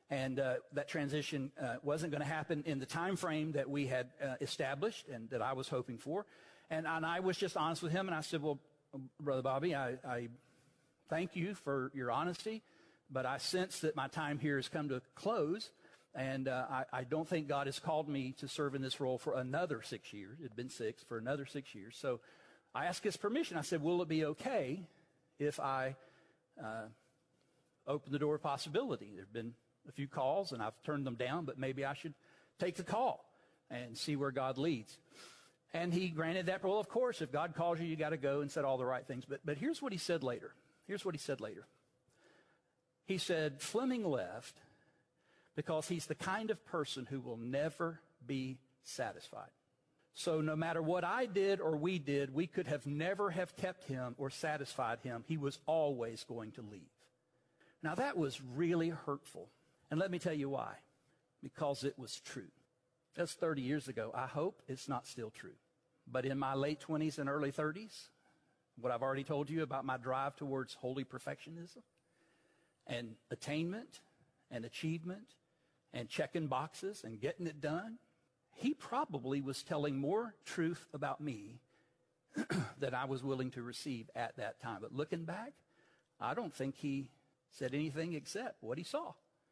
And that transition wasn't going to happen in the time frame that we had established and that I was hoping for. And I was just honest with him, and I said, well, Brother Bobby, I thank you for your honesty, but I sense that my time here has come to a close, and I don't think God has called me to serve in this role for another 6 years. It had been 6, for another 6 years. So I asked his permission. I said, will it be okay if I open the door of possibility? There have been a few calls, and I've turned them down, but maybe I should take the call and see where God leads. And he granted that. Well, of course, if God calls you, you got to go, and said all the right things. But here's what he said later. He said, Fleming left because he's the kind of person who will never be satisfied. So no matter what I did or we did, we could have never have kept him or satisfied him. He was always going to leave. Now, that was really hurtful. And let me tell you why. Because it was true. That's 30 years ago. I hope it's not still true. But in my late 20s and early 30s, what I've already told you about my drive towards holy perfectionism and attainment and achievement and checking boxes and getting it done, he probably was telling more truth about me than I was willing to receive at that time. But looking back, I don't think he said anything except what he saw.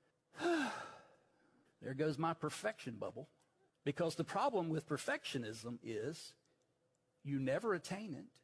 There goes my perfection bubble. Because the problem with perfectionism is you never attain it.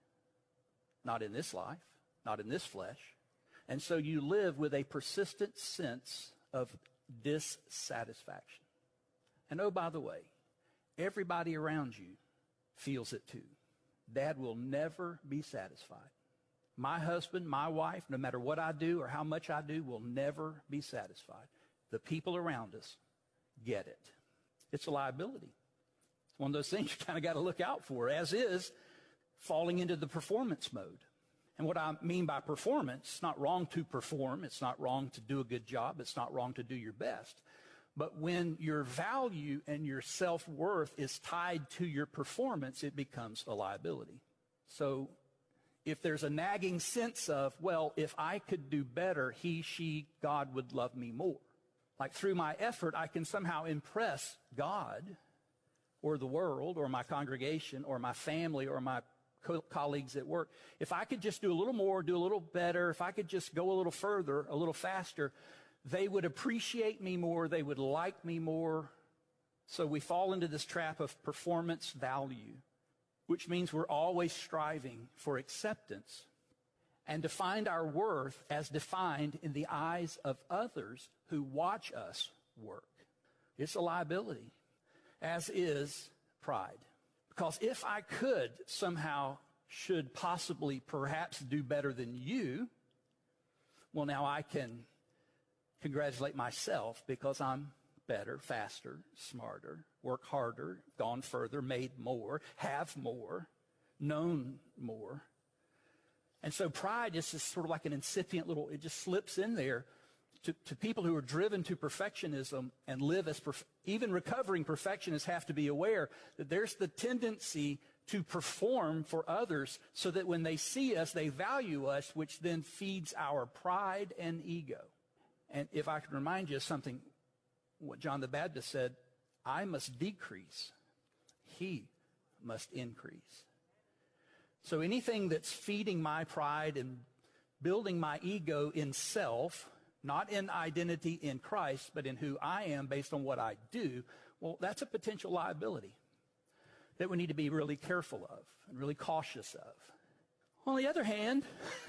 Not in this life, not in this flesh. And so you live with a persistent sense of dissatisfaction. And oh, by the way, everybody around you feels it too. Dad will never be satisfied. My husband, my wife, no matter what I do or how much I do, will never be satisfied. The people around us get it. It's a liability. It's one of those things you kind of got to look out for, as is falling into the performance mode. And what I mean by performance, it's not wrong to perform. It's not wrong to do a good job. It's not wrong to do your best. But when your value and your self-worth is tied to your performance, it becomes a liability. So if there's a nagging sense of, well, if I could do better, he, she, God would love me more. Like through my effort, I can somehow impress God or the world or my congregation or my family or my colleagues at work. If I could just do a little more, do a little better, if I could just go a little further, a little faster, they would appreciate me more, they would like me more. So we fall into this trap of performance value, which means we're always striving for acceptance and to find our worth as defined in the eyes of others who watch us work. It's a liability, as is pride. Because if I could somehow, should possibly, perhaps do better than you, well, now I can congratulate myself because I'm better, faster, smarter, work harder, gone further, made more, have more, known more. And so pride is just sort of like an incipient little, it just slips in there to people who are driven to perfectionism and live as, even recovering perfectionists have to be aware that there's the tendency to perform for others so that when they see us, they value us, which then feeds our pride and ego. And if I can remind you of something, what John the Baptist said, I must decrease, he must increase. So anything that's feeding my pride and building my ego in self, not in identity in Christ, but in who I am based on what I do, well, that's a potential liability that we need to be really careful of and really cautious of. On the other hand,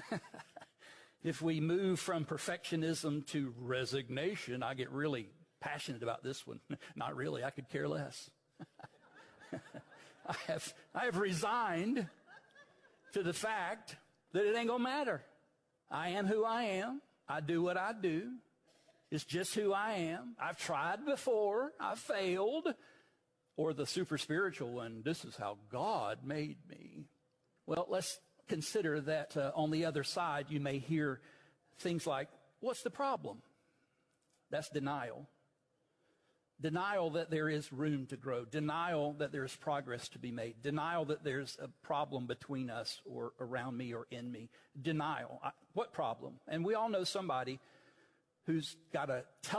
if we move from perfectionism to resignation, I get really passionate about this one. Not really, I could care less. I have resigned to the fact that it ain't gonna matter. I am who I am. I do what I do. It's just who I am. I've tried before. I've failed. Or the super spiritual one, this is how God made me. Well, let's consider that on the other side, you may hear things like, what's the problem? That's denial. Denial that there is room to grow. Denial that there's progress to be made. Denial that there's a problem between us or around me or in me. Denial. What problem? And we all know somebody who's got a